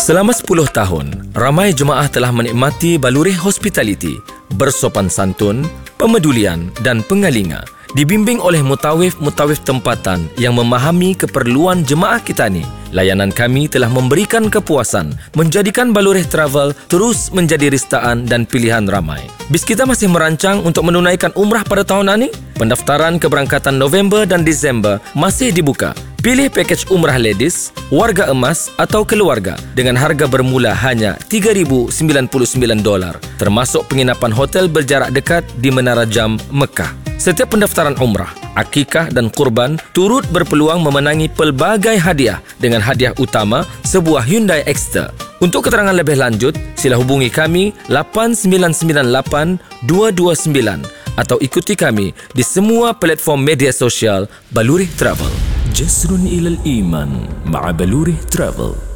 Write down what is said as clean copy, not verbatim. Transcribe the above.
Selama 10 tahun, ramai jemaah telah menikmati Balurih Hospitality, bersopan santun, pemedulian dan pengalinga. Dibimbing oleh mutawif-mutawif tempatan yang memahami keperluan jemaah kita ni, layanan kami telah memberikan kepuasan, menjadikan Balurih Travel terus menjadi ristaan dan pilihan ramai. Bis kita masih merancang untuk menunaikan umrah pada tahun ini. Pendaftaran keberangkatan November dan Disember masih dibuka. Pilih pakej umrah ladies, warga emas atau keluarga dengan harga bermula hanya $3,099, termasuk penginapan hotel berjarak dekat di Menara Jam, Mekah. Setiap pendaftaran umrah, akikah dan kurban turut berpeluang memenangi pelbagai hadiah dengan hadiah utama sebuah Hyundai Exter. Untuk keterangan lebih lanjut, sila hubungi kami 8998-229 atau ikuti kami di semua platform media sosial Balurih Travel. جسر إلى الإيمان مع بلوري ترافل.